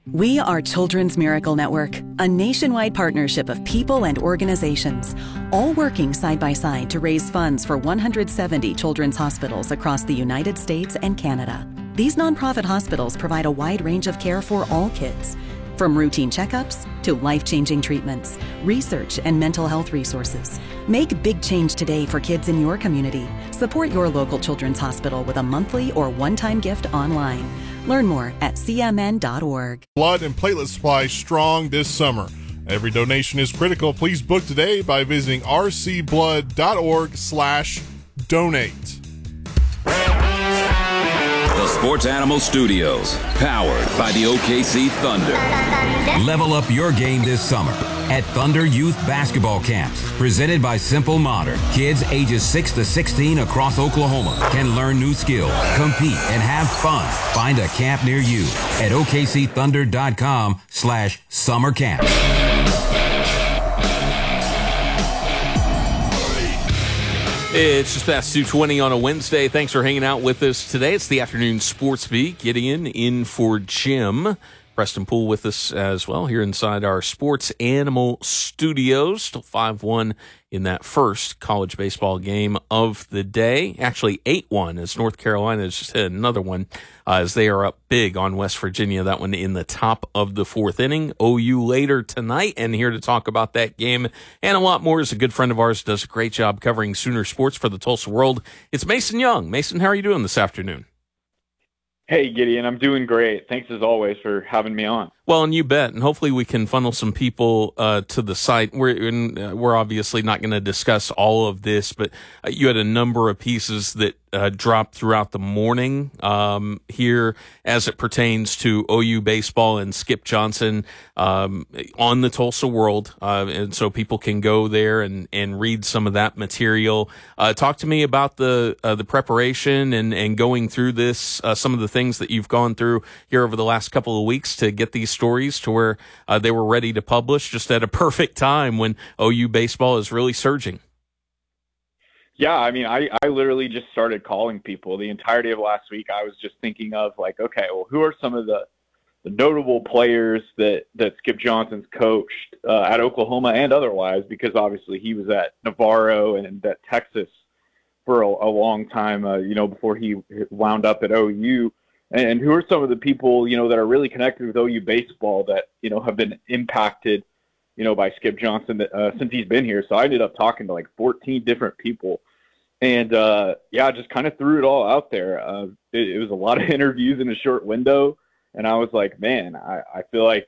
We are Children's Miracle Network, a nationwide partnership of people and organizations, all working side by side to raise funds for 170 children's hospitals across the United States and Canada. These nonprofit hospitals provide a wide range of care for all kids, from routine checkups to life-changing treatments, research, and mental health resources. Make big change today for kids in your community. Support your local children's hospital with a monthly or one-time gift online. Learn more at cmn.org. Blood and platelet supply strong this summer. Every donation is critical. Please book today by visiting rcblood.org/donate. The Sports Animal Studios, powered by the OKC Thunder. Level up your game this summer at Thunder Youth Basketball Camps, presented by Simple Modern. Kids ages 6 to 16 across Oklahoma can learn new skills, compete, and have fun. Find a camp near you at okcthunder.com/summer camp. It's just past 2:20 on a Wednesday. Thanks for hanging out with us today. It's the afternoon sports beat. Getting in for Jim. Preston Poole with us as well here inside our Sports Animal Studios. Still 5-1 in that first college baseball game of the day. Actually 8-1 as North Carolina has just hit another one as they are up big on West Virginia. That one in the top of the fourth inning. OU later tonight, and here to talk about that game and a lot more is a good friend of ours, does a great job covering Sooner sports for the Tulsa World. It's Mason Young. Mason, how are you doing this afternoon? Hey, Gideon, I'm doing great. Thanks, as always, for having me on. Well, and you bet. And hopefully we can funnel some people to the site. We're obviously not going to discuss all of this, but you had a number of pieces that dropped throughout the morning here as it pertains to OU baseball and Skip Johnson on the Tulsa World. And so people can go there and read some of that material. Talk to me about the preparation and going through this, some of the things that you've gone through here over the last couple of weeks to get these stories to where they were ready to publish just at a perfect time when OU baseball is really surging. Yeah, I mean, I literally just started calling people the entirety of last week. I was just thinking of like, okay, well, who are some of the notable players that Skip Johnson's coached at Oklahoma and otherwise, because obviously he was at Navarro and at Texas for a long time, before he wound up at OU. And who are some of the people, that are really connected with OU baseball that, have been impacted, by Skip Johnson since he's been here. So I ended up talking to like 14 different people and, just kind of threw it all out there. It was a lot of interviews in a short window. And I was like, man, I feel like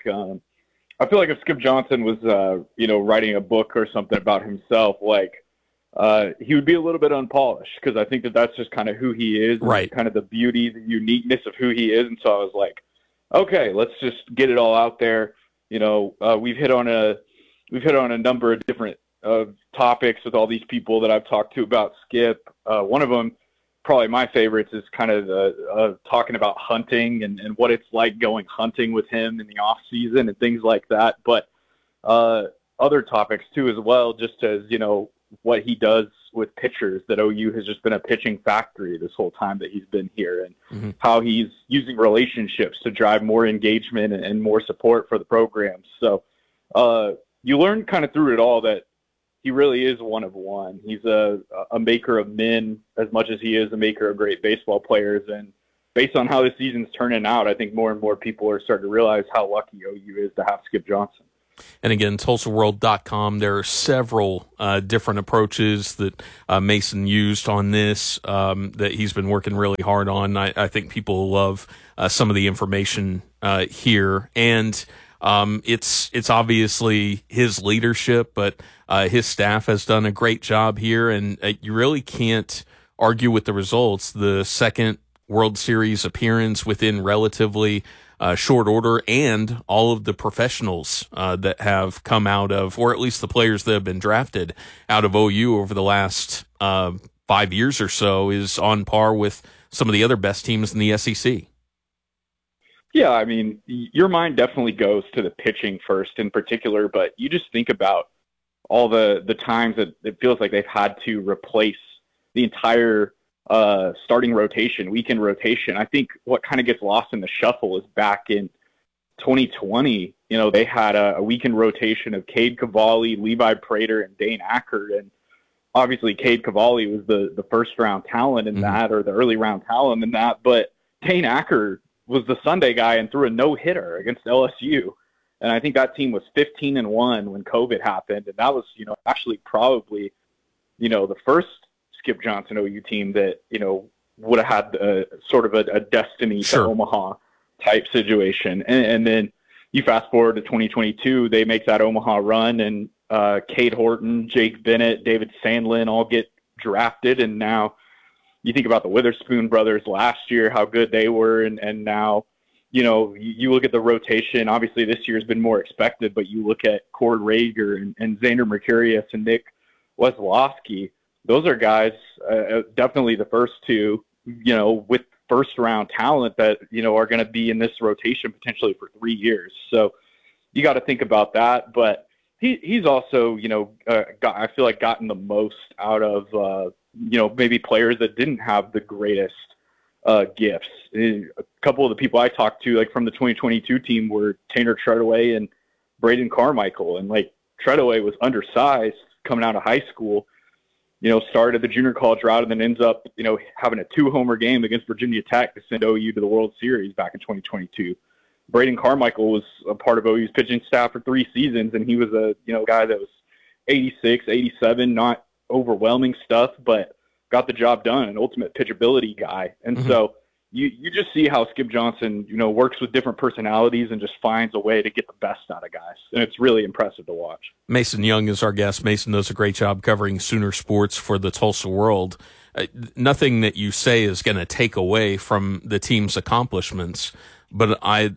if Skip Johnson was, writing a book or something about himself, like, he would be a little bit unpolished because I think that's just kind of who he is, right? Kind of the beauty, the uniqueness of who he is. And so I was like, okay, let's just get it all out there. We've hit on a number of different topics with all these people that I've talked to about Skip. One of them, probably my favorites, is kind of talking about hunting and what it's like going hunting with him in the off season and things like that. But other topics too as well, just as what he does with pitchers, that OU has just been a pitching factory this whole time that he's been here, and how he's using relationships to drive more engagement and more support for the program. So you learn kind of through it all that he really is one of one. He's a maker of men as much as he is a maker of great baseball players. And based on how this season's turning out, I think more and more people are starting to realize how lucky OU is to have Skip Johnson. And again, TulsaWorld.com, there are several different approaches that Mason used on this that he's been working really hard on. I think people love some of the information here. And it's obviously his leadership, but his staff has done a great job here. And you really can't argue with the results. The second World Series appearance within relatively short order, and all of the professionals that have come out of, or at least the players that have been drafted out of OU over the last 5 years or so, is on par with some of the other best teams in the SEC. Yeah, I mean, your mind definitely goes to the pitching first in particular, but you just think about all the times that it feels like they've had to replace the entire starting rotation, weekend rotation. I think what kind of gets lost in the shuffle is back in 2020, they had a weekend rotation of Cade Cavalli, Levi Prater, and Dane Acker. And obviously Cade Cavalli was the first round talent in that, or the early round talent in that. But Dane Acker was the Sunday guy and threw a no-hitter against LSU. And I think that team was 15-1 when COVID happened. And that was, actually probably, the first Skip Johnson OU team that, would have had sort of a destiny to Omaha type situation. And then you fast forward to 2022, they make that Omaha run, and Cade Horton, Jake Bennett, David Sandlin all get drafted. And now you think about the Witherspoon brothers last year, how good they were. And now, you look at the rotation. Obviously this year has been more expected, but you look at Cord Rager and Xander Mercurius and Nick Weslowski. Those are guys, definitely the first two, with first round talent that, are going to be in this rotation potentially for 3 years. So you got to think about that. But he's also, I feel like gotten the most out of, maybe players that didn't have the greatest gifts. A couple of the people I talked to, like from the 2022 team, were Tanner Treadaway and Braden Carmichael. And like Treadaway was undersized coming out of high school, started the junior college route and then ends up, having a 2-homer game against Virginia Tech to send OU to the World Series back in 2022. Braden Carmichael was a part of OU's pitching staff for 3 seasons, and he was a, guy that was 86, 87, not overwhelming stuff, but got the job done, an ultimate pitchability guy. And so you just see how Skip Johnson, works with different personalities and just finds a way to get the best out of guys. And it's really impressive to watch. Mason Young is our guest. Mason does a great job covering Sooner sports for the Tulsa World. Nothing that you say is going to take away from the team's accomplishments, but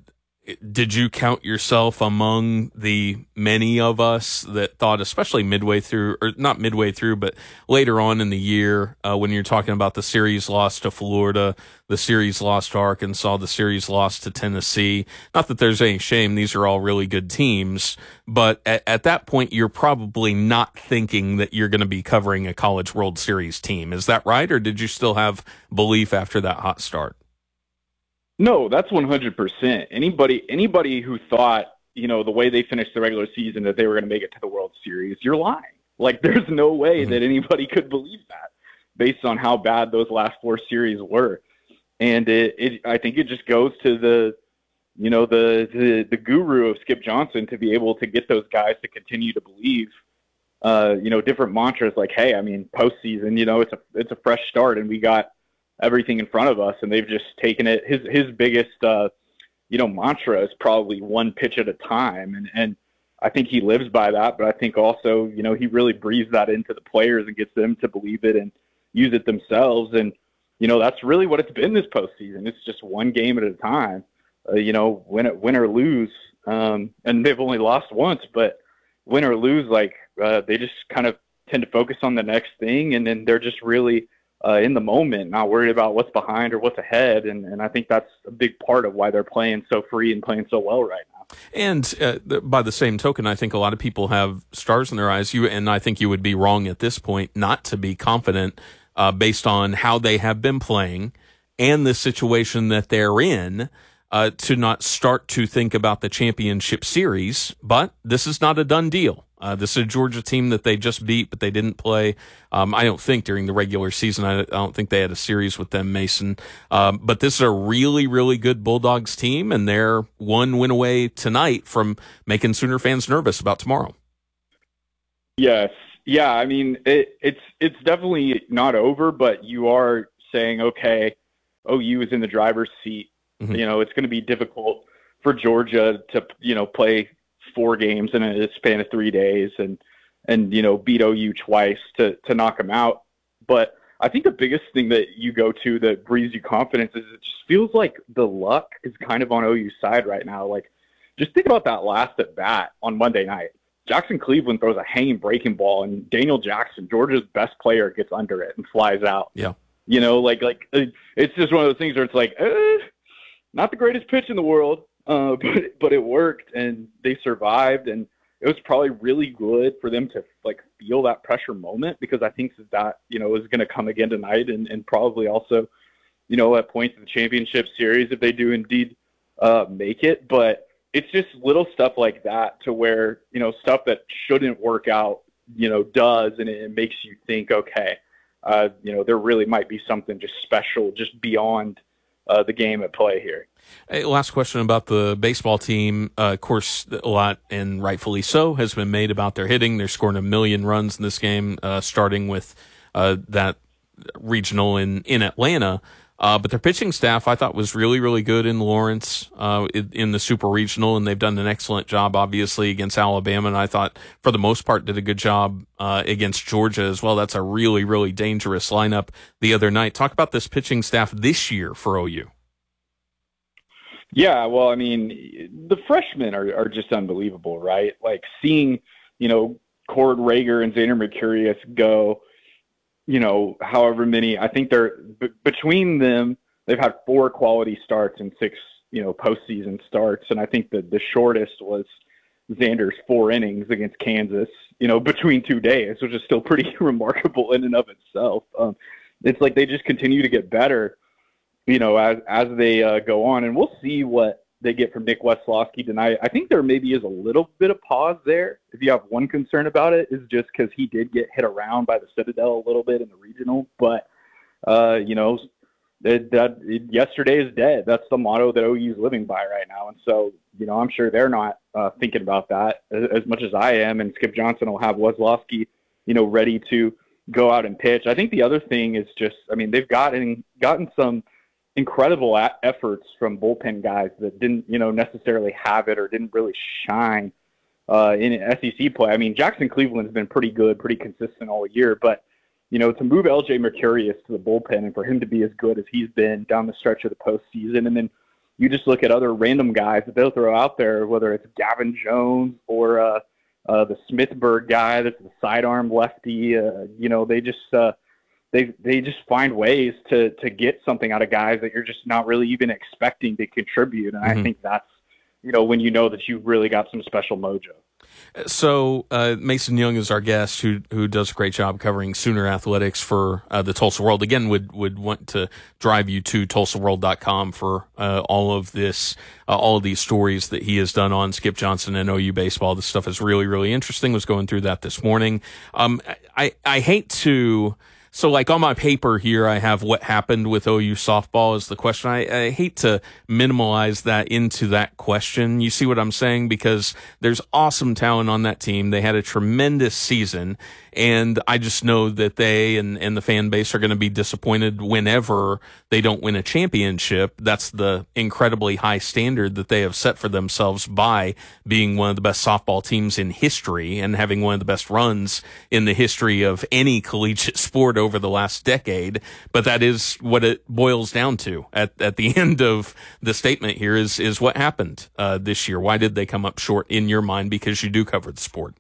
did you count yourself among the many of us that thought, especially midway through, or not midway through, but later on in the year, when you're talking about the series loss to Florida, the series loss to Arkansas, the series loss to Tennessee? Not that there's any shame. These are all really good teams. But at that point, you're probably not thinking that you're going to be covering a College World Series team. Is that right? Or did you still have belief after that hot start? No, that's 100%. Anybody who thought, the way they finished the regular season that they were going to make it to the World Series, you're lying. Like, there's no way that anybody could believe that based on how bad those last 4 series were. And I think it just goes to the guru of Skip Johnson to be able to get those guys to continue to believe, different mantras like, hey, I mean, postseason, it's a fresh start and we got everything in front of us, and they've just taken it. His biggest, mantra is probably one pitch at a time, and I think he lives by that. But I think also, he really breathes that into the players and gets them to believe it and use it themselves. And that's really what it's been this postseason. It's just one game at a time. Win or lose, and they've only lost once, but win or lose, they just kind of tend to focus on the next thing, and then they're just really in the moment, not worried about what's behind or what's ahead. And I think that's a big part of why they're playing so free and playing so well right now. And by the same token, I think a lot of people have stars in their eyes. And I think you would be wrong at this point not to be confident based on how they have been playing and the situation that they're in, to not start to think about the championship series. But this is not a done deal. This is a Georgia team that they just beat, but they didn't play, I don't think, during the regular season. I don't think they had a series with them, Mason. But this is a really, really good Bulldogs team, and they're one win away tonight from making Sooner fans nervous about tomorrow. Yes. Yeah, I mean, it's definitely not over, but you are saying, okay, OU is in the driver's seat. Mm-hmm. It's going to be difficult for Georgia to, play 4 games in a span of 3 days and beat OU twice to knock them out. But I think the biggest thing that you go to that breathes you confidence is it just feels like the luck is kind of on OU's side right now. Like, just think about that last at bat on Monday night. Jackson Cleveland throws a hanging breaking ball, and Daniel Jackson, Georgia's best player, gets under it and flies out. Yeah. It's just one of those things where it's like, not the greatest pitch in the world, but it worked, and they survived, and it was probably really good for them to feel that pressure moment, because I think that is going to come again tonight, and probably also, at points in the championship series if they do indeed make it. But it's just little stuff like that to where, stuff that shouldn't work out, does, and it makes you think, okay, there really might be something just special, just beyond the game at play here. Hey, last question about the baseball team. Of course, a lot, and rightfully so, has been made about their hitting. They're scoring 1 million runs in this game, starting with that regional in Atlanta. But their pitching staff, I thought, was really, really good in Lawrence in the Super Regional, and they've done an excellent job, obviously, against Alabama, and I thought, for the most part, did a good job against Georgia as well. That's a really, really dangerous lineup the other night. Talk about this pitching staff this year for OU. Yeah, well, I mean, the freshmen are just unbelievable, right? Like seeing, Cord Rager and Xander Mercurius go, however many, I think they're between them, they've had 4 quality starts and 6, postseason starts. And I think that the shortest was Xander's 4 innings against Kansas, between 2 days, which is still pretty remarkable in and of itself. It's like they just continue to get better, as they go on, and we'll see what they get from Nick Weslowski tonight. I think there maybe is a little bit of pause there. If you have one concern about it, is just because he did get hit around by the Citadel a little bit in the regional. But, yesterday is dead. That's the motto that OU is living by right now. And so, I'm sure they're not thinking about that as much as I am. And Skip Johnson will have Weslowski, ready to go out and pitch. I think the other thing is just, they've gotten some incredible efforts from bullpen guys that didn't, necessarily have it or didn't really shine in SEC play. Jackson Cleveland's been pretty good, pretty consistent all year, but, to move LJ Mercurius to the bullpen and for him to be as good as he's been down the stretch of the postseason, and then you just look at other random guys that they'll throw out there, whether it's Gavin Jones or the Smithburg guy that's the sidearm lefty, they just they just find ways to get something out of guys that you're just not really even expecting to contribute. And I think that's, when you know that you've really got some special mojo. So Mason Young is our guest who does a great job covering Sooner athletics for the Tulsa World. Again, would want to drive you to TulsaWorld.com for all of this, all of these stories that he has done on Skip Johnson and OU baseball. This stuff is really, really interesting. Was going through that this morning. I hate to... So, like, on my paper here, I have what happened with OU softball as the question. I hate to minimalize that into that question. You see what I'm saying? Because there's awesome talent on that team. They had a tremendous season, and I just know that they and the fan base are going to be disappointed whenever they don't win a championship. That's the incredibly high standard that they have set for themselves by being one of the best softball teams in history and having one of the best runs in the history of any collegiate sport over the last decade. But that is what it boils down to at the end of the statement here is what happened this year. Why did they come up short in your mind? Because you do cover the sport.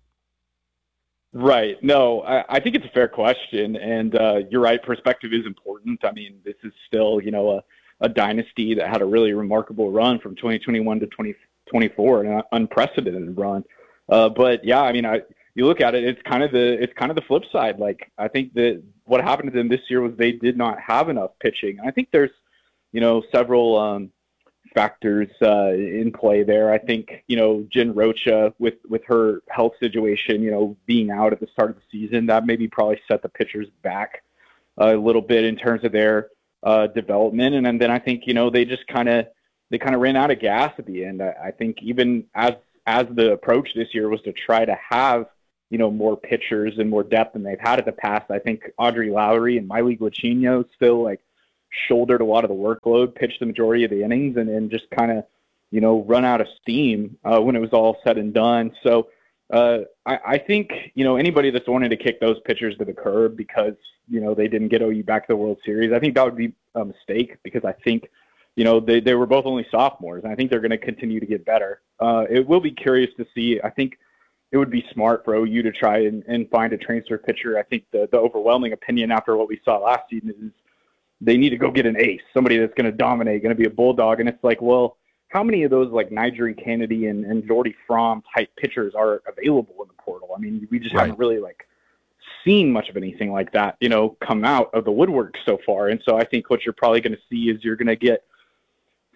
Right. No, I think it's a fair question, and you're right. Perspective is important. This is still, a dynasty that had a really remarkable run from 2021 to 2024, an unprecedented run. But yeah, you look at it, it's kind of the flip side. Like, I think that what happened to them this year was they did not have enough pitching. I think there's, several factors in play there. I think, Jen Rocha with her health situation, being out at the start of the season, that maybe probably set the pitchers back a little bit in terms of their development. And then I think, they just kind of ran out of gas at the end. I think even as the approach this year was to try to have, more pitchers and more depth than they've had in the past, I think Audrey Lowry and Miley Glacino still shouldered a lot of the workload, pitched the majority of the innings, and then just kind of, run out of steam when it was all said and done. So I think, anybody that's wanting to kick those pitchers to the curb because, they didn't get OU back to the World Series, I think that would be a mistake, because I think, they were both only sophomores, and I think they're going to continue to get better. It will be curious to see. I think it would be smart for OU to try and find a transfer pitcher. I think the overwhelming opinion after what we saw last season is they need to go get an ace, somebody that's going to dominate, going to be a bulldog. And it's like, well, how many of those like Nigel Kennedy and Jordy Fromm type pitchers are available in the portal? We just haven't really seen much of anything like that, come out of the woodwork so far. And so I think what you're probably going to see is you're going to get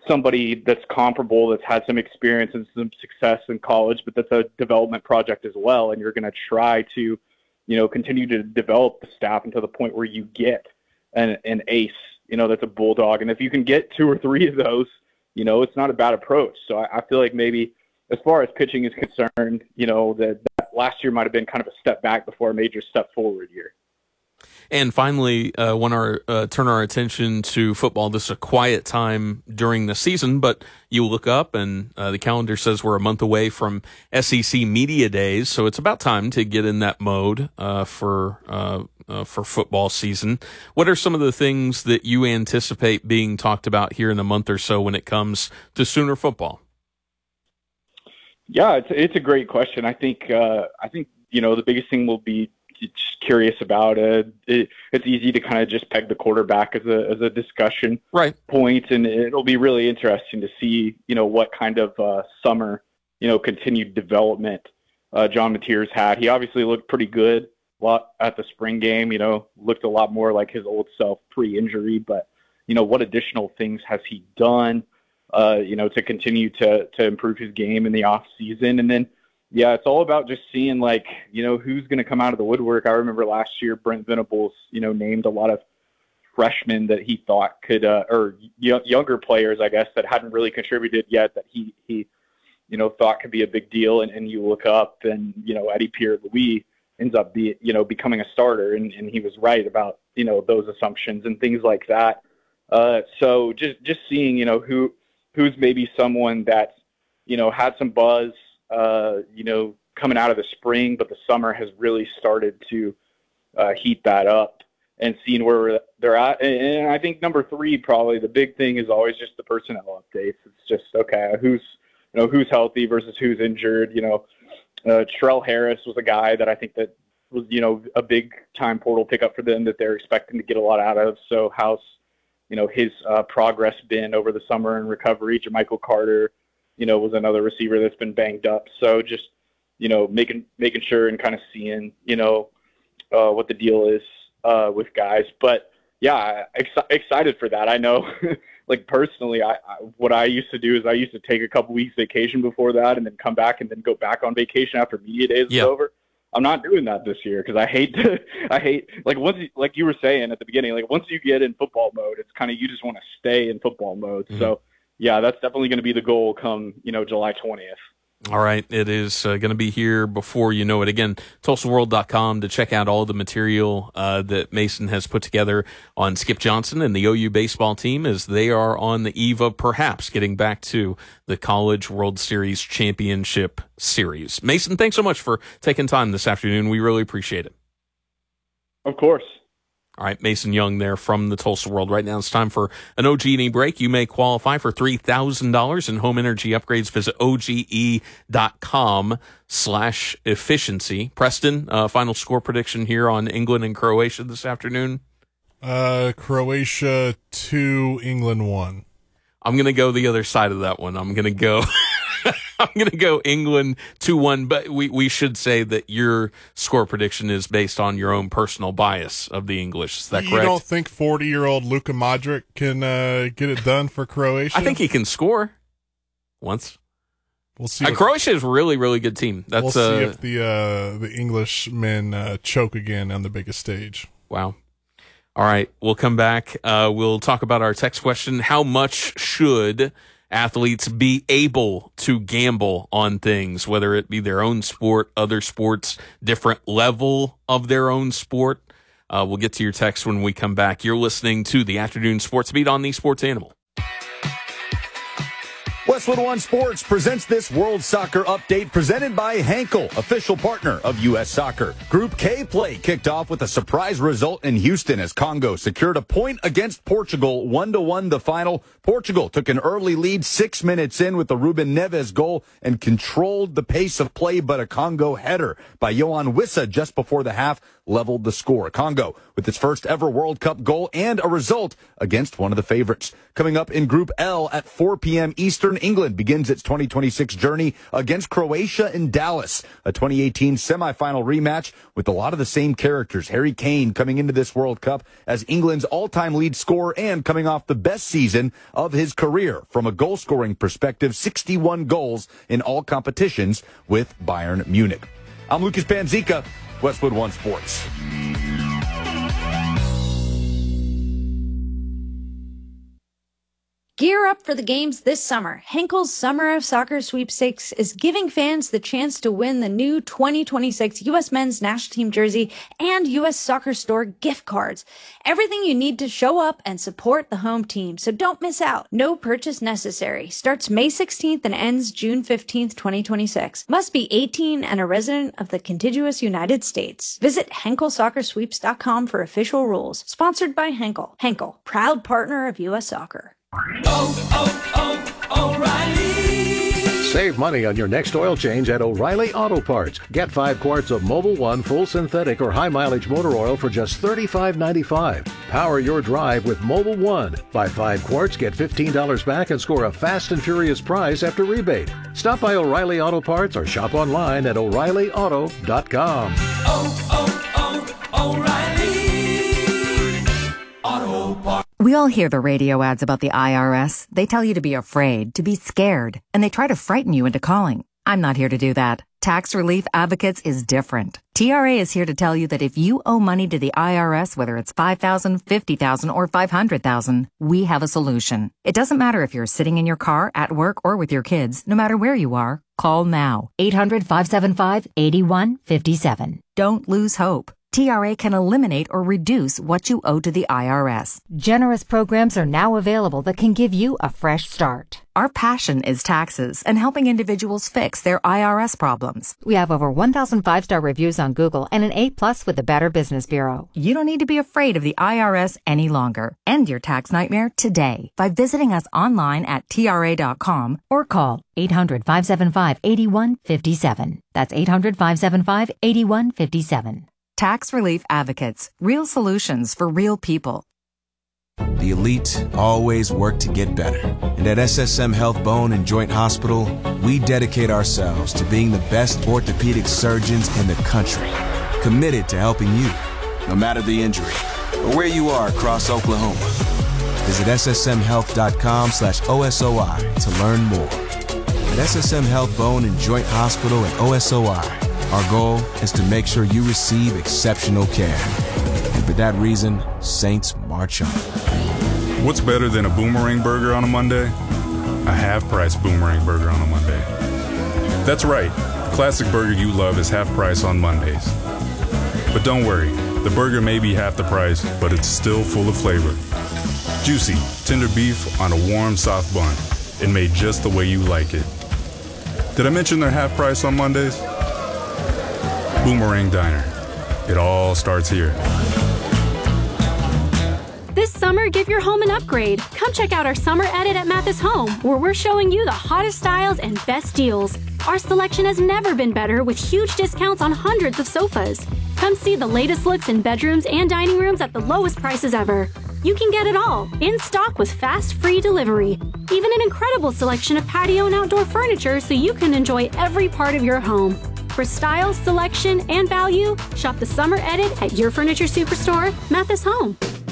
somebody that's comparable, that's had some experience and some success in college, but that's a development project as well. And you're going to try to, continue to develop the staff until the point where you get an ace, that's a bulldog. And if you can get 2 or 3 of those, it's not a bad approach. So I feel like maybe as far as pitching is concerned, that last year might have been kind of a step back before a major step forward year. And finally, want to turn our attention to football. This is a quiet time during the season, but you look up and the calendar says we're a month away from SEC Media Days, so it's about time to get in that mode for football season. What are some of the things that you anticipate being talked about here in a month or so when it comes to Sooner football? Yeah, it's a great question. I think the biggest thing will be just curious about it. It's easy to kind of just peg the quarterback as a discussion point, and it'll be really interesting to see what kind of summer continued development John Mateers had. He obviously looked pretty good at the spring game. Looked a lot more like his old self pre-injury, but what additional things has he done to continue to improve his game in the off season? And then yeah, it's all about just seeing who's going to come out of the woodwork. I remember last year Brent Venables, named a lot of freshmen that he thought could, or younger players, I guess, that hadn't really contributed yet that he thought could be a big deal. And you look up and, Eddie Pierre-Louis ends up becoming a starter. And he was right about, those assumptions and things like that. So just seeing, who's maybe someone that, had some buzz, coming out of the spring, but the summer has really started to heat that up, and seeing where they're at. And I think number 3, probably the big thing is always just the personnel updates. It's just, okay, who's healthy versus who's injured. Terrell Harris was a guy that I think that was, a big time portal pickup for them that they're expecting to get a lot out of. So how's, his progress been over the summer in recovery? Jermichael Carter, was another receiver that's been banged up. So just, making sure and kind of seeing, what the deal is with guys. But yeah, excited for that. I know, like personally, what I used to do is I used to take a couple weeks vacation before that and then come back and then go back on vacation after media days is over. I'm not doing that this year because I hate like you were saying at the beginning, like once you get in football mode, it's kind of, you just want to stay in football mode. Mm-hmm. So yeah, that's definitely going to be the goal come, July 20th. All right. It is going to be here before you know it. Again, TulsaWorld.com to check out all the material that Mason has put together on Skip Johnson and the OU baseball team as they are on the eve of perhaps getting back to the College World Series Championship Series. Mason, thanks so much for taking time this afternoon. We really appreciate it. Of course. All right, Mason Young there from the Tulsa World. Right now it's time for an OG&E break. You may qualify for $3,000 in home energy upgrades. Visit OGE.com/efficiency. Preston, final score prediction here on England and Croatia this afternoon? Croatia 2, England 1. I'm going to go the other side of that one. I'm going to go England 2-1, but we should say that your score prediction is based on your own personal bias of the English. Is that correct? You don't think 40-year-old Luka Modric can get it done for Croatia? I think he can score once. We'll see. Croatia is a really, really good team. We'll see if the Englishmen choke again on the biggest stage. Wow. All right, we'll come back. We'll talk about our text question. How much should athletes be able to gamble on things, whether it be their own sport, other sports, different level of their own sport? We'll get to your text when we come back. You're listening to the Afternoon Sports Beat on the Sports Animal. Westwood One Sports presents this World Soccer Update presented by Henkel, official partner of U.S. Soccer. Group K play kicked off with a surprise result in Houston as Congo secured a point against Portugal, 1-1 the final. Portugal took an early lead 6 minutes in with the Ruben Neves goal and controlled the pace of play, but a Congo header by Yohan Wissa just before the half leveled the score. Congo with its first ever World Cup goal and a result against one of the favorites. Coming up in Group L at 4 p.m. Eastern, England begins its 2026 journey against Croatia in Dallas, a 2018 semifinal rematch with a lot of the same characters. Harry Kane coming into this World Cup as England's all-time lead scorer and coming off the best season of his career from a goal-scoring perspective, 61 goals in all competitions with Bayern Munich. I'm Lucas Panzica, Westwood One Sports. Gear up for the games this summer. Henkel's Summer of Soccer Sweepstakes is giving fans the chance to win the new 2026 U.S. Men's National Team jersey and U.S. Soccer Store gift cards. Everything you need to show up and support the home team, so don't miss out. No purchase necessary. Starts May 16th and ends June 15th, 2026. Must be 18 and a resident of the contiguous United States. Visit HenkelSoccerSweeps.com for official rules. Sponsored by Henkel. Henkel, proud partner of U.S. Soccer. O'Reilly. Save money on your next oil change at O'Reilly Auto Parts. Get 5 quarts of Mobil 1 full synthetic or high mileage motor oil for just $35.95. Power your drive with Mobil 1. Buy 5 quarts, get $15 back and score a fast and furious prize after rebate. Stop by O'Reilly Auto Parts or shop online at O'ReillyAuto.com. O'Reilly Auto Parts. We all hear the radio ads about the IRS. They tell you to be afraid, to be scared, and they try to frighten you into calling. I'm not here to do that. Tax Relief Advocates is different. TRA is here to tell you that if you owe money to the IRS, whether it's $5,000, $50,000, or $500,000, we have a solution. It doesn't matter if you're sitting in your car, at work, or with your kids. No matter where you are, call now. 800-575-8157. Don't lose hope. TRA can eliminate or reduce what you owe to the IRS. Generous programs are now available that can give you a fresh start. Our passion is taxes and helping individuals fix their IRS problems. We have over 1,000 5-star reviews on Google and an A+ with the Better Business Bureau. You don't need to be afraid of the IRS any longer. End your tax nightmare today by visiting us online at TRA.com or call 800-575-8157. That's 800-575-8157. Tax Relief Advocates. Real solutions for real people. The elite always work to get better. And at SSM Health Bone and Joint Hospital, we dedicate ourselves to being the best orthopedic surgeons in the country. Committed to helping you, no matter the injury, or where you are across Oklahoma. Visit ssmhealth.com/OSOI to learn more. At SSM Health Bone and Joint Hospital and OSOI, our goal is to make sure you receive exceptional care. And for that reason, Saints march on. What's better than a Boomerang Burger on a Monday? A half-price Boomerang Burger on a Monday. That's right. The classic burger you love is half price on Mondays. But don't worry, the burger may be half the price, but it's still full of flavor. Juicy, tender beef on a warm, soft bun, and made just the way you like it. Did I mention they're half price on Mondays? Boomerang Diner. It all starts here. This summer, give your home an upgrade. Come check out our summer edit at Mathis Home, where we're showing you the hottest styles and best deals. Our selection has never been better, with huge discounts on hundreds of sofas. Come see the latest looks in bedrooms and dining rooms at the lowest prices ever. You can get it all, in stock with fast, free delivery. Even an incredible selection of patio and outdoor furniture so you can enjoy every part of your home. For style, selection, and value, shop the summer edit at your furniture superstore, Mathis Home.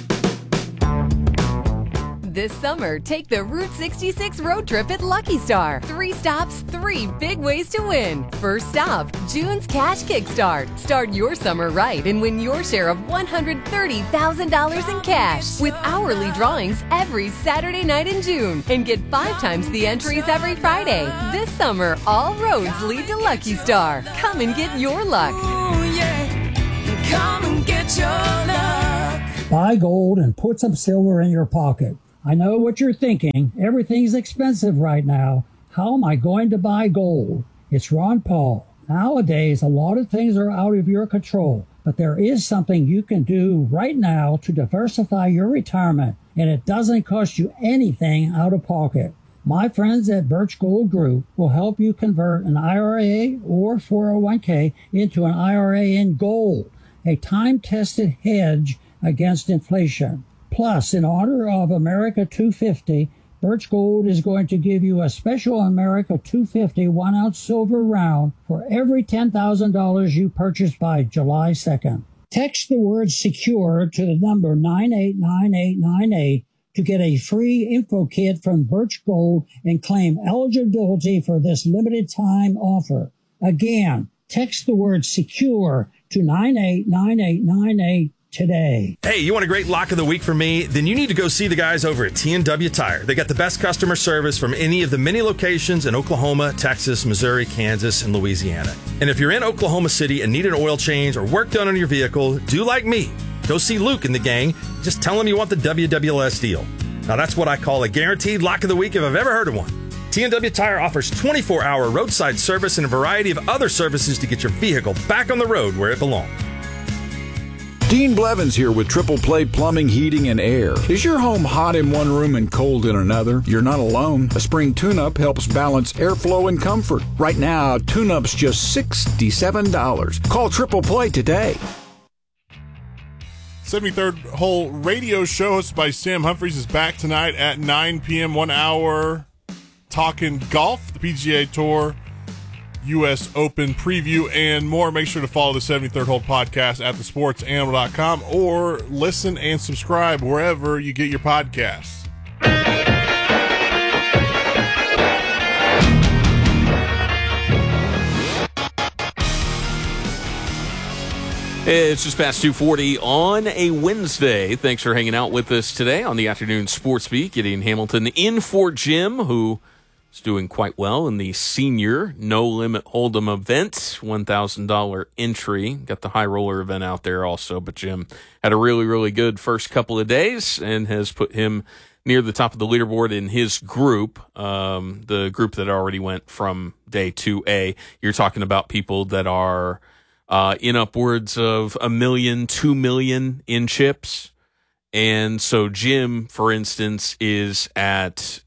This summer, take the Route 66 road trip at Lucky Star. 3 stops, 3 big ways to win. First stop, June's Cash Kickstart. Start your summer right and win your share of $130,000 in cash with hourly drawings every Saturday night in June. And get 5 times the entries every Friday. This summer, all roads lead to Lucky Star. Come and get your luck. Ooh, yeah. Come and get your luck. Buy gold and put some silver in your pocket. I know what you're thinking. Everything's expensive right now. How am I going to buy gold? It's Ron Paul. Nowadays, a lot of things are out of your control, but there is something you can do right now to diversify your retirement, and it doesn't cost you anything out of pocket. My friends at Birch Gold Group will help you convert an IRA or 401k into an IRA in gold. a time-tested hedge against inflation. Plus, in honor of America 250, Birch Gold is going to give you a special America 250 1-ounce silver round for every $10,000 you purchase by July 2nd. Text the word SECURE to the number 989898 to get a free info kit from Birch Gold and claim eligibility for this limited time offer. Again, text the word SECURE to 989898 today. Hey, you want a great lock of the week from me? Then you need to go see the guys over at T&W Tire. They got the best customer service from any of the many locations in Oklahoma, Texas, Missouri, Kansas, and Louisiana. And if you're in Oklahoma City and need an oil change or work done on your vehicle, do like me. Go see Luke and the gang. Just tell them you want the WWLS deal. Now that's what I call a guaranteed lock of the week if I've ever heard of one. T&W Tire offers 24-hour roadside service and a variety of other services to get your vehicle back on the road where it belongs. Dean Blevins here with Triple Play Plumbing, Heating, and Air. Is your home hot in one room and cold in another? You're not alone. A spring tune-up helps balance airflow and comfort. Right now, tune-up's just $67. Call Triple Play today. 73rd Hole Radio Show hosted by Sam Humphries is back tonight at 9 p.m. 1 hour talking golf, the PGA Tour, U.S. Open preview, and more. Make sure to follow the 73rd Hole podcast at thesportsanimal.com or listen and subscribe wherever you get your podcasts. It's just past 2:40 on a Wednesday. Thanks for hanging out with us today on the Afternoon Sports Beat. Gideon Hamilton in for Jim, who is doing quite well in the senior No Limit Hold'em event. $1,000 entry. Got the high roller event out there also, but Jim had a really, really good first couple of days and has put him near the top of the leaderboard in his group, the group that already went from day 2A. You're talking about people that are in upwards of 1 million, 2 million in chips. And so Jim, for instance, is at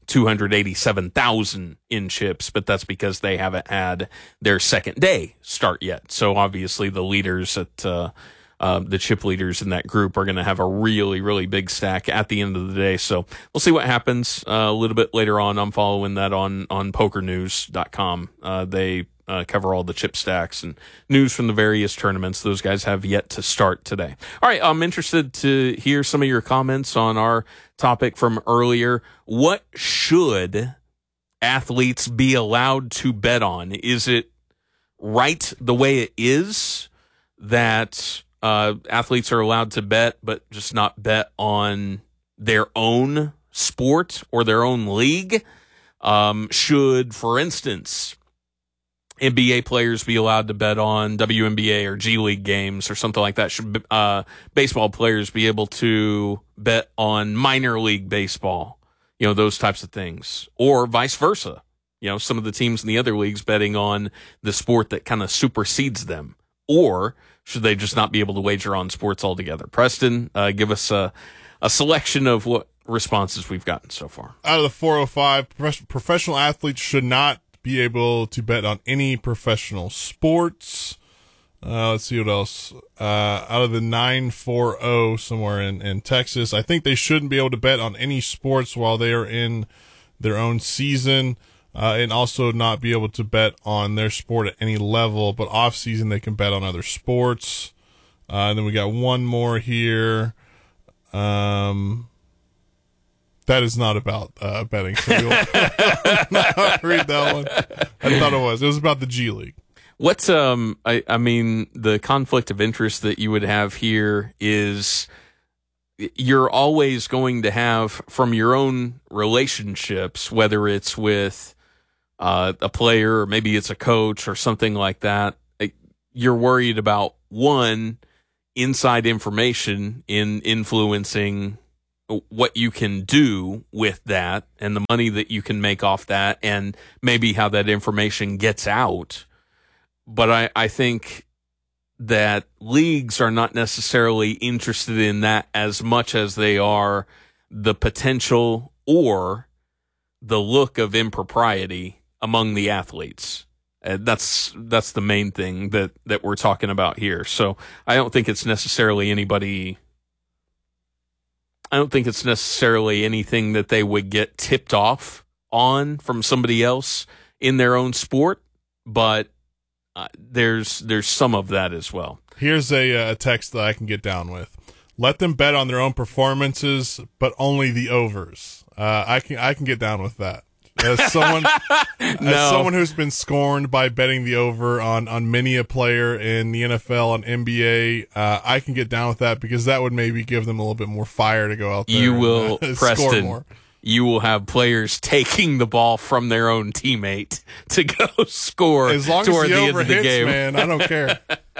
287,000 in chips, but that's because they haven't had their second day start yet. So obviously the leaders at the chip leaders in that group are going to have a really, really big stack at the end of the day. So we'll see what happens a little bit later on. I'm following that on pokernews.com. They cover all the chip stacks and news from the various tournaments. Those guys have yet to start today. All right, I'm interested to hear some of your comments on our topic from earlier. What should athletes be allowed to bet on? Is it right the way it is that athletes are allowed to bet, but just not bet on their own sport or their own league? Should, for instance, NBA players be allowed to bet on WNBA or G League games or something like that? Should baseball players be able to bet on minor league baseball? You know, those types of things. Or vice versa. You know, some of the teams in the other leagues betting on the sport that kind of supersedes them. Or should they just not be able to wager on sports altogether? Preston, give us a selection of what responses we've gotten so far. Out of the 405, professional athletes should not be able to bet on any professional sports. Let's see what else. Out of the 940 somewhere in Texas, I think they shouldn't be able to bet on any sports while they are in their own season, and also not be able to bet on their sport at any level, but off season they can bet on other sports. And then we got one more here. That is not about betting. So we'll not read that one. I thought it was. It was about the G League. What's I mean, the conflict of interest that you would have here is you're always going to have from your own relationships, whether it's with a player or maybe it's a coach or something like that. You're worried about one, inside information in influencing what you can do with that and the money that you can make off that and maybe how that information gets out. But I think that leagues are not necessarily interested in that as much as they are the potential or the look of impropriety among the athletes. That's the main thing that we're talking about here. So I don't think it's necessarily anything that they would get tipped off on from somebody else in their own sport, but there's some of that as well. Here's a text that I can get down with. Let them bet on their own performances, but only the overs. I can get down with that. As someone who's been scorned by betting the over on many a player in the NFL and NBA, I can get down with that because that would maybe give them a little bit more fire to go out there. You will, Preston. Score more. You will have players taking the ball from their own teammate to go score as long toward as the end over of the hits, game. Man, I don't care.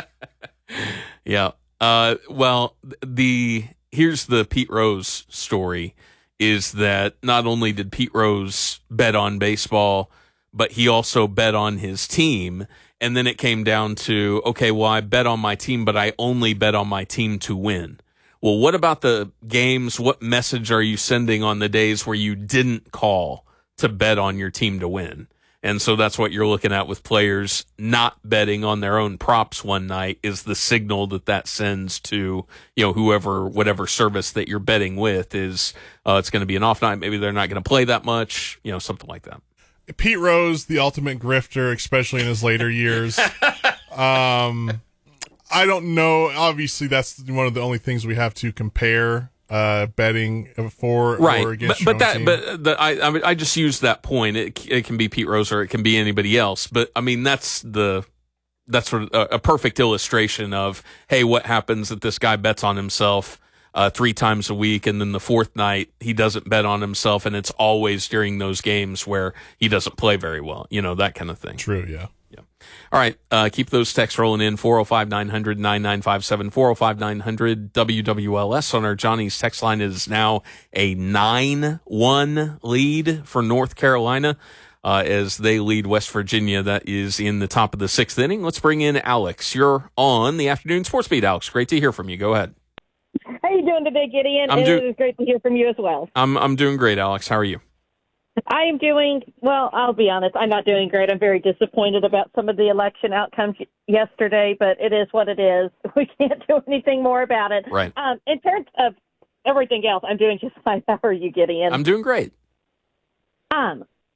Yeah. Well, here's the Pete Rose story. Is that not only did Pete Rose bet on baseball, but he also bet on his team. And then it came down to, okay, well, I bet on my team, but I only bet on my team to win. Well, what about the games? What message are you sending on the days where you didn't call to bet on your team to win? And so that's what you're looking at with players not betting on their own props one night is the signal that sends to, whatever service that you're betting with is, it's going to be an off night. Maybe they're not going to play that much, something like that. Pete Rose, the ultimate grifter, especially in his later years. I don't know. Obviously, that's one of the only things we have to compare betting for or against your own team. I just use that point. It can be Pete Rose or it can be anybody else. But I mean, that's sort of a perfect illustration of, hey, what happens if this guy bets on himself 3 times a week, and then the fourth night he doesn't bet on himself, and it's always during those games where he doesn't play very well. That kind of thing. True. Yeah. All right, keep those texts rolling in, 405-900-9957, 405-900-WWLS on our Johnny's text line. Is now a 9-1 lead for North Carolina as they lead West Virginia. That is in the top of the 6th inning. Let's bring in Alex. You're on the Afternoon Sports Beat, Alex. Great to hear from you. Go ahead. How you doing today, Gideon? It is great to hear from you as well. I'm doing great, Alex. How are you? I am doing, well, I'll be honest, I'm not doing great. I'm very disappointed about some of the election outcomes yesterday, but it is what it is. We can't do anything more about it. Right. In terms of everything else, I'm doing just fine. How are you, Gideon? I'm doing great. I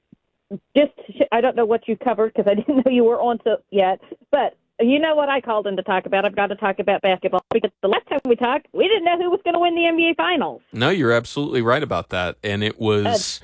don't know what you covered because I didn't know you were on to yet, but you know what I called in to talk about? I've got to talk about basketball because the last time we talked, we didn't know who was going to win the NBA Finals. No, you're absolutely right about that. And it was...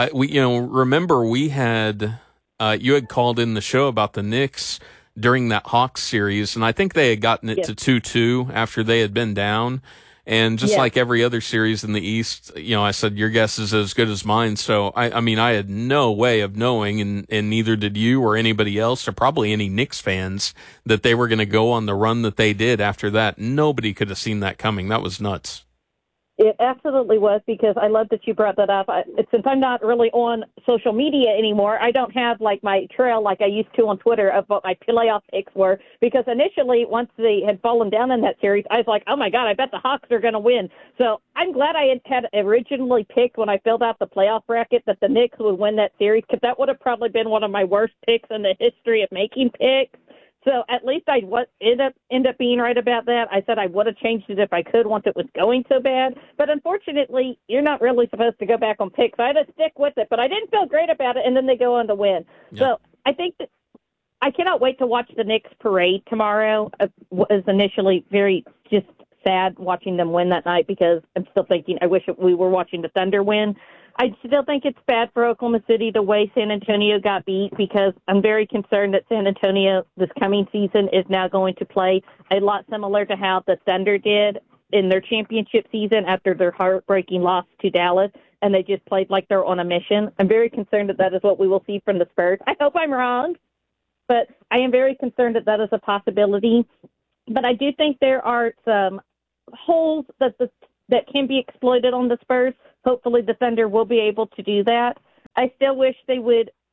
remember we had, you had called in the show about the Knicks during that Hawks series, and I think they had gotten it to 2-2 after they had been down. And just like every other series in the East, I said, your guess is as good as mine. So, I had no way of knowing, and neither did you or anybody else, or probably any Knicks fans, that they were going to go on the run that they did after that. Nobody could have seen that coming. That was nuts. It absolutely was, because I love that you brought that up. Since I'm not really on social media anymore, I don't have like my trail like I used to on Twitter of what my playoff picks were, because initially, once they had fallen down in that series, I was like, oh my God, I bet the Hawks are going to win. So I'm glad I had originally picked when I filled out the playoff bracket that the Knicks would win that series, because that would have probably been one of my worst picks in the history of making picks. So at least I end up being right about that. I said I would have changed it if I could once it was going so bad. But unfortunately, you're not really supposed to go back on picks. I had to stick with it, but I didn't feel great about it, and then they go on to win. Yeah. So I think that I cannot wait to watch the Knicks parade tomorrow. I was initially very just sad watching them win that night, because I'm still thinking I wish we were watching the Thunder win. I still think it's bad for Oklahoma City the way San Antonio got beat, because I'm very concerned that San Antonio this coming season is now going to play a lot similar to how the Thunder did in their championship season after their heartbreaking loss to Dallas, and they just played like they're on a mission. I'm very concerned that is what we will see from the Spurs. I hope I'm wrong, but I am very concerned that is a possibility. But I do think there are some holes that can be exploited on the Spurs. Hopefully the Thunder will be able to do that. I still wish they would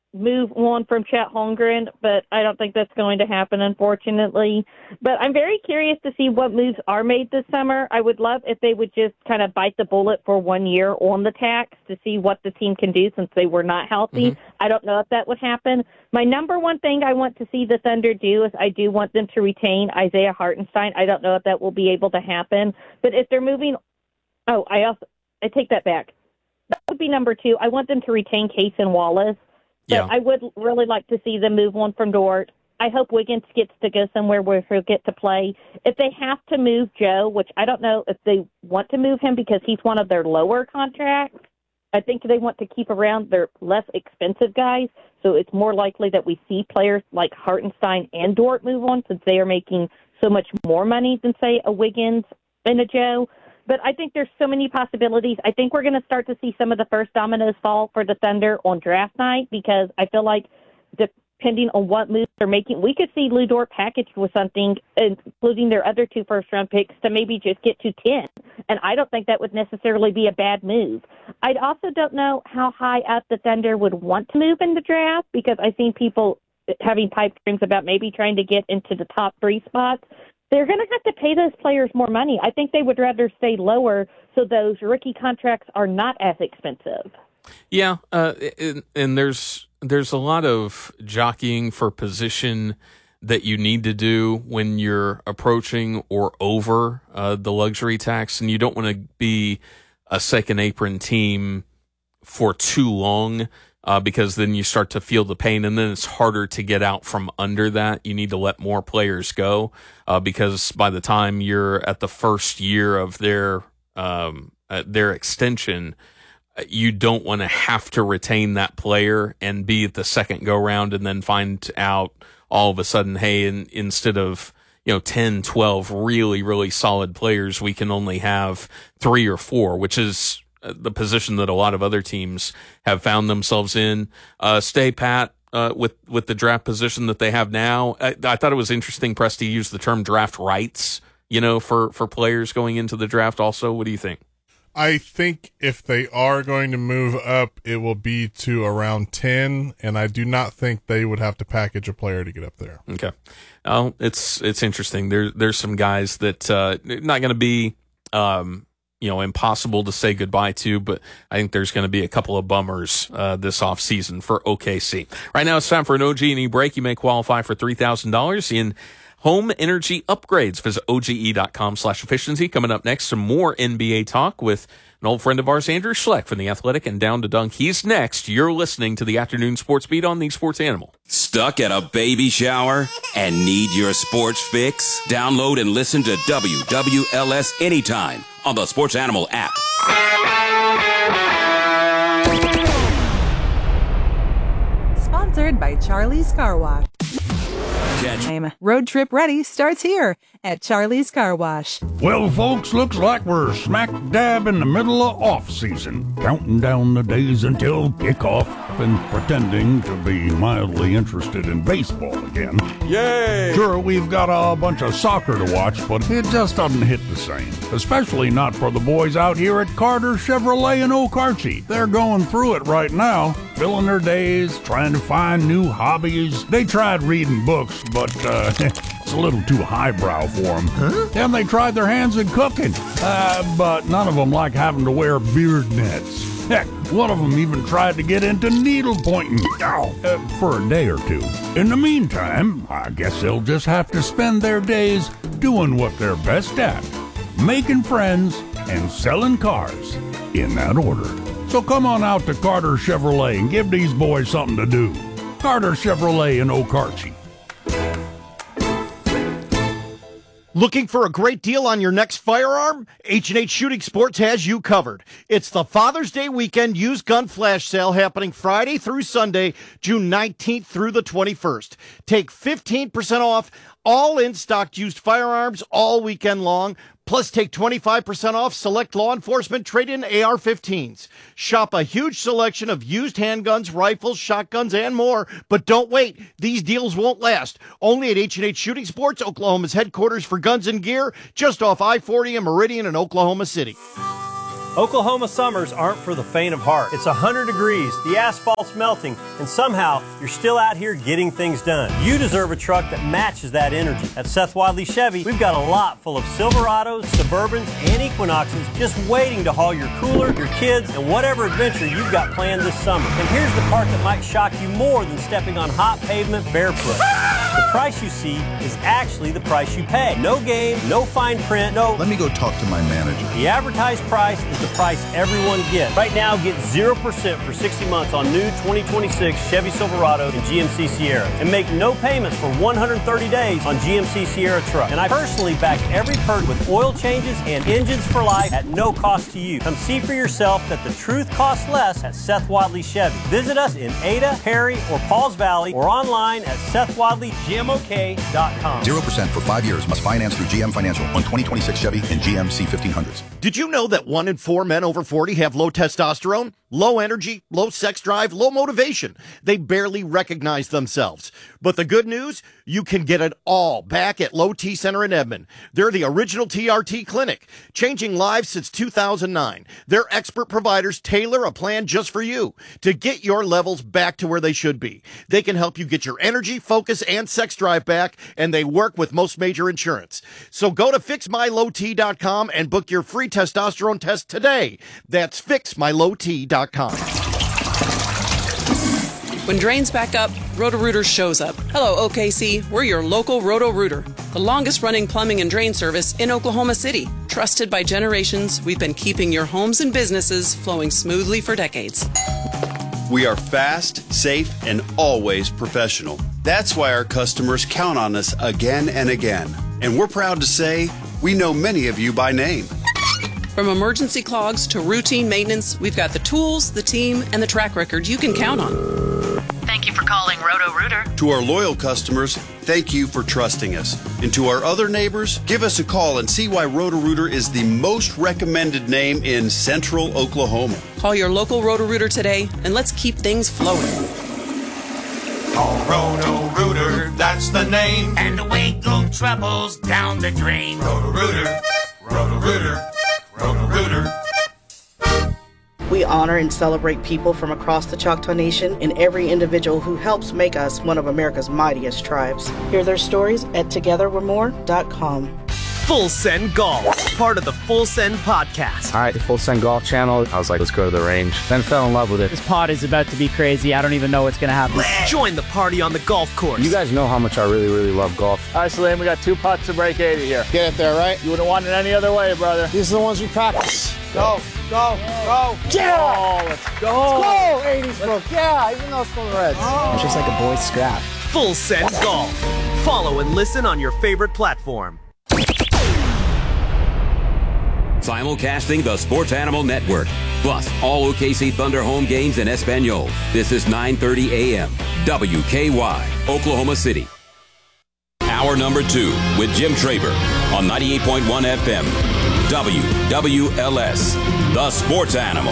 move on from Chet Holmgren, but I don't think that's going to happen, unfortunately. But I'm very curious to see what moves are made this summer. I would love if they would just kind of bite the bullet for 1 year on the tax to see what the team can do since they were not healthy. I don't know if that would happen. My number one thing I want to see the Thunder do is I do want them to retain Isaiah Hartenstein. I don't know if that will be able to happen. But if they're moving – I take that back. That would be number two. I want them to retain Cason Wallace. But I would really like to see them move on from Dort. I hope Wiggins gets to go somewhere where he'll get to play. If they have to move Joe, which I don't know if they want to move him because he's one of their lower contracts, I think they want to keep around their less expensive guys. So it's more likely that we see players like Hartenstein and Dort move on since they are making so much more money than, say, a Wiggins and a Joe. But I think there's so many possibilities. I think we're going to start to see some of the first dominoes fall for the Thunder on draft night because I feel like depending on what moves they're making, we could see Lou Dort packaged with something, including their other 2 first-round picks, to maybe just get to 10. And I don't think that would necessarily be a bad move. I also don't know how high up the Thunder would want to move in the draft because I've seen people having pipe dreams about maybe trying to get into the top 3 spots. They're going to have to pay those players more money. I think they would rather stay lower so those rookie contracts are not as expensive. Yeah, and there's a lot of jockeying for position that you need to do when you're approaching or over the luxury tax, and you don't want to be a second apron team for too long. Because then you start to feel the pain, and then it's harder to get out from under that. You need to let more players go because by the time you're at the first year of their extension, you don't want to have to retain that player and be at the second go-round and then find out all of a sudden, hey, instead of 10, 12 really, really solid players, we can only have 3 or 4, which is the position that a lot of other teams have found themselves in. Stay pat with the draft position that they have now. I thought it was interesting, Presty used the term draft rights, for players going into the draft also. What do you think? I think if they are going to move up, it will be to around 10, and I do not think they would have to package a player to get up there. Okay. Well, it's interesting. There's some guys that not going to be impossible to say goodbye to, but I think there's going to be a couple of bummers this offseason for OKC. Right now, it's time for an OG&E break. You may qualify for $3,000 in home energy upgrades. Visit OGE.com/efficiency. Coming up next, some more NBA talk with an old friend of ours, Andrew Schleck from The Athletic and Down to Dunk. He's next. You're listening to the Afternoon Sports Beat on the Sports Animal. Stuck at a baby shower and need your sports fix? Download and listen to WWLS anytime on the Sports Animal app. Sponsored by Charlie's Car Wash. Road Trip Ready starts here at Charlie's Car Wash. Well, folks, looks like we're smack dab in the middle of off-season, counting down the days until kickoff and pretending to be mildly interested in baseball again. Yay! Sure, we've got a bunch of soccer to watch, but it just doesn't hit the same, especially not for the boys out here at Carter Chevrolet in Okarche. They're going through it right now, filling their days, trying to find new hobbies. They tried reading books, but it's a little too highbrow for them. Huh? And they tried their hands at cooking, but none of them like having to wear beard nets. Heck, one of them even tried to get into needle pointing for a day or two. In the meantime, I guess they'll just have to spend their days doing what they're best at, making friends and selling cars, in that order. So come on out to Carter Chevrolet and give these boys something to do. Carter Chevrolet in Okarche. Looking for a great deal on your next firearm? H&H Shooting Sports has you covered. It's the Father's Day weekend used gun flash sale happening Friday through Sunday, June 19th through the 21st. Take 15% off all in-stock used firearms all weekend long. Plus, take 25% off select law enforcement trade-in AR-15s. Shop a huge selection of used handguns, rifles, shotguns, and more. But don't wait. These deals won't last. Only at H&H Shooting Sports, Oklahoma's headquarters for guns and gear, just off I-40 and Meridian in Oklahoma City. Oklahoma summers aren't for the faint of heart. It's 100 degrees, the asphalt's melting, and somehow you're still out here getting things done. You deserve a truck that matches that energy. At Seth Wadley Chevy, we've got a lot full of Silverados, Suburbans, and Equinoxes just waiting to haul your cooler, your kids, and whatever adventure you've got planned this summer. And here's the part that might shock you more than stepping on hot pavement barefoot. The price you see is actually the price you pay. No game, no fine print, no... Let me go talk to my manager. The advertised price is the price everyone gets. Right now, get 0% for 60 months on new 2026 Chevy Silverado and GMC Sierra. And make no payments for 130 days on GMC Sierra truck. And I personally back every perk with oil changes and engines for life at no cost to you. Come see for yourself that the truth costs less at Seth Wadley Chevy. Visit us in Ada, Perry, or Pauls Valley, or online at SethWadleyGMOK.com. 0% for 5 years. Must finance through GM Financial on 2026 Chevy and GMC 1500s. Did you know that 1 in 4 men over 40 have low testosterone, low energy, low sex drive, low motivation? They barely recognize themselves. But the good news, you can get it all back at Low T Center in Edmond. They're the original TRT clinic, changing lives since 2009. Their expert providers tailor a plan just for you to get your levels back to where they should be. They can help you get your energy, focus, and sex drive back, and they work with most major insurance. So go to fixmylowt.com and book your free testosterone test today. That's fixmylowt.com. When drains back up, Roto-Rooter shows up. Hello, OKC. We're your local Roto-Rooter, the longest-running plumbing and drain service in Oklahoma City. Trusted by generations, we've been keeping your homes and businesses flowing smoothly for decades. We are fast, safe, and always professional. That's why our customers count on us again and again. And we're proud to say we know many of you by name. From emergency clogs to routine maintenance, we've got the tools, the team, and the track record you can count on. Thank you for calling Roto-Rooter. To our loyal customers, thank you for trusting us. And to our other neighbors, give us a call and see why Roto-Rooter is the most recommended name in Central Oklahoma. Call your local Roto-Rooter today, and let's keep things flowing. Call Roto-Rooter, that's the name. And away go troubles down the drain. Roto-Rooter, Roto-Rooter, Roto-Rooter. We honor and celebrate people from across the Choctaw Nation and every individual who helps make us one of America's mightiest tribes. Hear their stories at togetherwe'remore.com. Full Send Golf, part of the Full Send podcast. All right, the Full Send Golf channel. I was like, let's go to the range. Then fell in love with it. This pod is about to be crazy. I don't even know what's going to happen. Join the party on the golf course. You guys know how much I really, really love golf. All right, Salim, we got 2 putts to break 80 here. Get it there, right? You wouldn't want it any other way, brother. These are the ones we practice. Go, go, go. Yeah! Oh, let's go. Let's go, 80s Brook. Yeah, even though it's from the Reds. Oh. It's just like a boy's scrap. Full Send Golf. Follow and listen on your favorite platform. Simulcasting the Sports Animal Network, plus all OKC Thunder home games in Espanol. This is 9:30 a.m. WKY, Oklahoma City. Hour number 2 with Jim Traber on 98.1 FM. WWLS, the Sports Animal.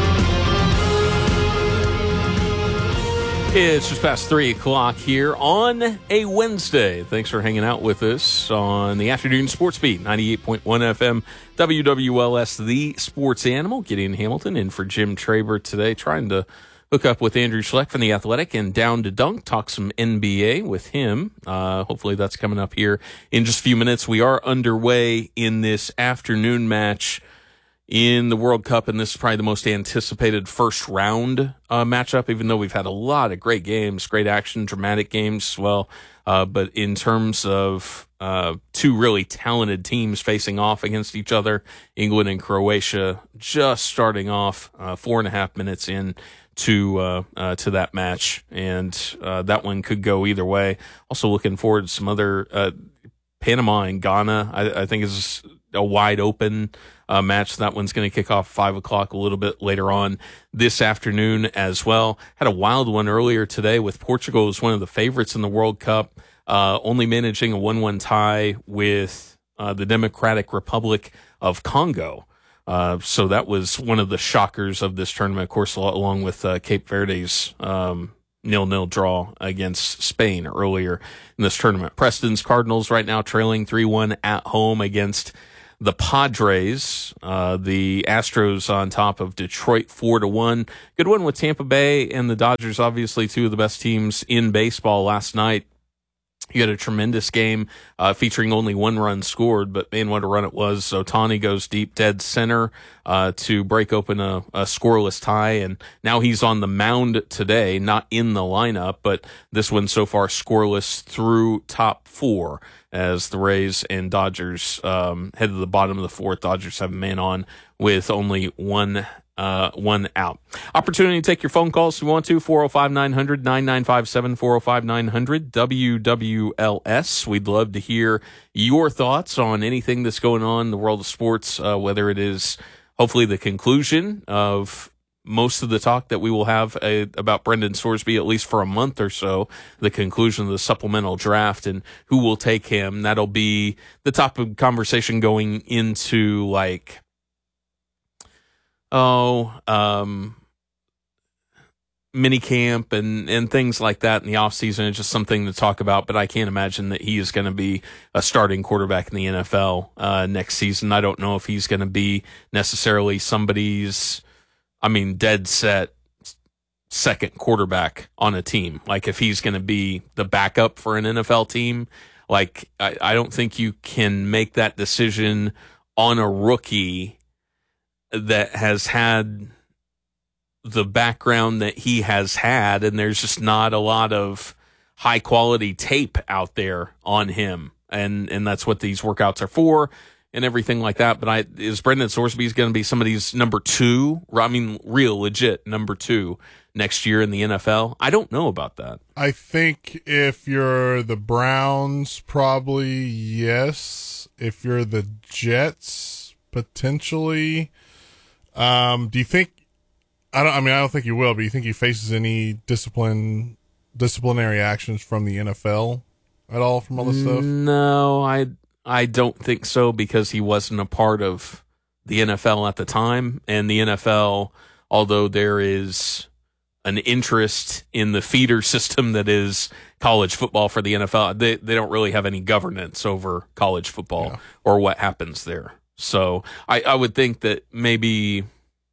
It's just past 3 o'clock here on a Wednesday. Thanks for hanging out with us on the afternoon sports beat, 98.1 FM, WWLS, the Sports Animal. Gideon Hamilton in for Jim Traber today, trying to hook up with Andrew Schleck from The Athletic and Down to Dunk, talk some NBA with him. Hopefully that's coming up here in just a few minutes. We are underway in this afternoon match in the World Cup, and this is probably the most anticipated first round matchup, even though we've had a lot of great games, great action, dramatic games as well. But in terms of 2 really talented teams facing off against each other, England and Croatia just starting off 4.5 minutes in to that match, and that one could go either way. Also looking forward to some other Panama and Ghana, I think is a wide open match. That one's going to kick off 5 o'clock a little bit later on this afternoon as well. Had a wild one earlier today with Portugal as one of the favorites in the World Cup, only managing a 1-1 tie with the Democratic Republic of Congo. So that was one of the shockers of this tournament, of course, along with Cape Verde's 0-0 draw against Spain earlier in this tournament. Preston's Cardinals right now trailing 3-1 at home against the Padres. The Astros on top of Detroit 4-1. Good one with Tampa Bay and the Dodgers, obviously two of the best teams in baseball last night. You had a tremendous game featuring only one run scored, but man, what a run it was. Ohtani goes deep dead center to break open a scoreless tie, and now he's on the mound today, not in the lineup, but this one so far scoreless through top four as the Rays and Dodgers head to the bottom of the fourth. Dodgers have a man on with only one out. Opportunity to take your phone calls if you want to. 405-900-9957, 405-900 WWLS. We'd love to hear your thoughts on anything that's going on in the world of sports, whether it is hopefully the conclusion of most of the talk that we will have about Brendan Sorsby, at least for a month or so, the conclusion of the supplemental draft and who will take him. That'll be the top of conversation going into mini camp and things like that in the offseason. It's just something to talk about, but I can't imagine that he is going to be a starting quarterback in the NFL next season. I don't know if he's going to be necessarily somebody's, dead set second quarterback on a team. Like if he's going to be the backup for an NFL team, I don't think you can make that decision on a rookie that has had the background that he has had, and there's just not a lot of high quality tape out there on him, and that's what these workouts are for and everything like that. But is Brendan Sorsby going to be somebody's number two? Real legit number two next year in the NFL? I don't know about that. I think if you're the Browns, probably yes. If you're the Jets, potentially. Do you think? I don't think he will. But you think he faces any disciplinary actions from the NFL at all from all this stuff? No, I don't think so, because he wasn't a part of the NFL at the time, and the NFL, although there is an interest in the feeder system that is college football for the NFL, they don't really have any governance over college football or what happens there. So I would think that maybe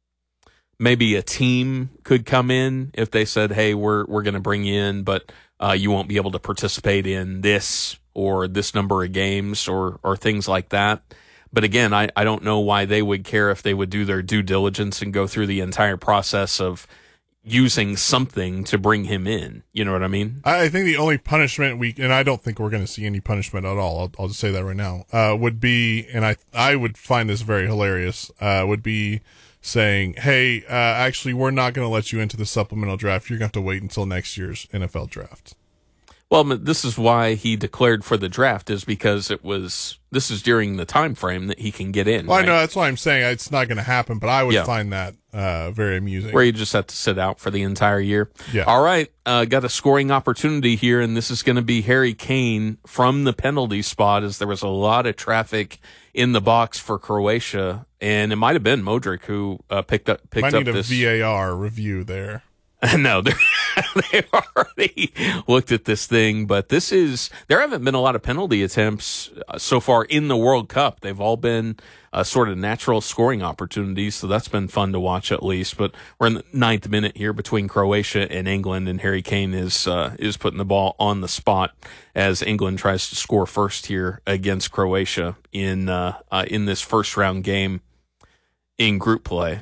a team could come in if they said, hey, we're going to bring you in, but you won't be able to participate in this or this number of games or things like that. But again, I don't know why they would care if they would do their due diligence and go through the entire process of using something to bring him in. You know what I mean? I think the only punishment and I don't think we're going to see any punishment at all, I'll just say that right now, would be, and I would find this very hilarious, would be saying, hey, actually, we're not going to let you into the supplemental draft. You're going to have to wait until next year's NFL draft. Well, this is why he declared for the draft, is because this is during the time frame that he can get in. Well, right? I know, that's why I'm saying it's not going to happen, but I would find that very amusing. Where you just have to sit out for the entire year. Yeah. All right, got a scoring opportunity here, and this is going to be Harry Kane from the penalty spot, as there was a lot of traffic in the box for Croatia, and it might have been Modric who picked up this. Might need a VAR review there. No, they already looked at this thing, but there haven't been a lot of penalty attempts so far in the World Cup. They've all been sort of natural scoring opportunities, so that's been fun to watch at least. But we're in the 9th minute here between Croatia and England, and Harry Kane is putting the ball on the spot as England tries to score first here against Croatia in this first round game in group play.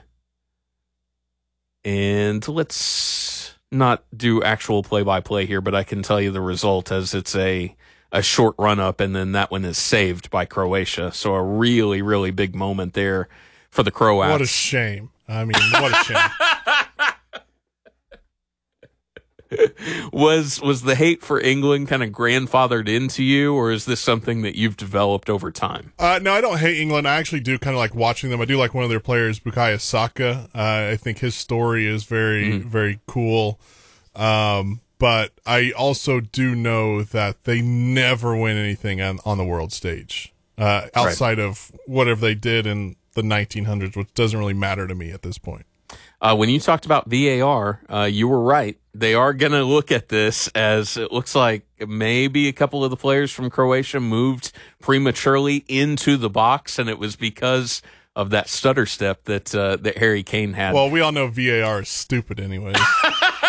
And let's not do actual play-by-play here, but I can tell you the result, as it's a short run-up, and then that one is saved by Croatia. So a really, really big moment there for the Croats. What a shame. What a shame. Was the hate for England kind of grandfathered into you, or is this something that you've developed over time? No, I don't hate England. I actually do kind of like watching them. I do like one of their players, Bukayo Saka. I think his story is very, very cool. But I also do know that they never win anything on the world stage outside of whatever they did in the 1900s, which doesn't really matter to me at this point. When you talked about VAR, you were right. They are going to look at this, as it looks like maybe a couple of the players from Croatia moved prematurely into the box, and it was because of that stutter step that Harry Kane had. Well, we all know VAR is stupid anyways.